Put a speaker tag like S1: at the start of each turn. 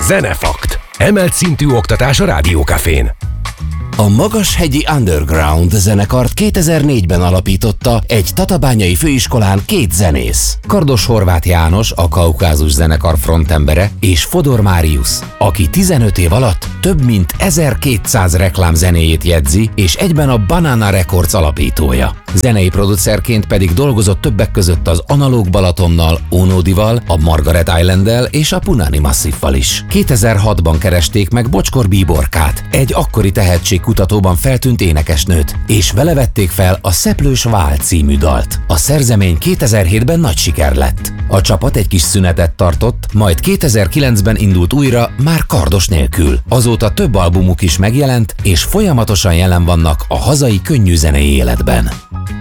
S1: Zenefakt. Emelt szintű oktatás a Rádiókafén.
S2: A Magashegyi Underground zenekart 2004-ben alapította egy tatabányai főiskolán 2 zenész. Kardos Horváth János, a Kaukázus zenekar frontembere, és Fodor Máriusz, aki 15 év alatt több mint 1200 reklám zenéjét jegyzi, és egyben a Banana Records alapítója. Zenei producerként pedig dolgozott többek között az Analóg Balatonnal, Ónódival, a Margaret Islanddel és a Punani Masszívval is. 2006-ban keresték meg Bocskor Bíborkát, egy akkori tehetségkutatóban feltűnt énekesnőt, és vele vették fel a Szeplős Vál című dalt. A szerzemény 2007-ben nagy siker lett. A csapat egy kis szünetet tartott, majd 2009-ben indult újra, már Kardos nélkül. Azóta több albumuk is megjelent, és folyamatosan jelen vannak a hazai könnyűzenei életben.